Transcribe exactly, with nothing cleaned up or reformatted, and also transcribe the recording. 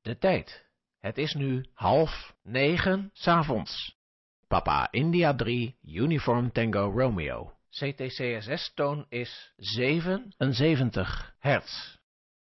de tijd. Het is nu half negen 's avonds. Papa India drie, Uniform Tango Romeo. C T C S S-toon is zevenenzeventig hertz.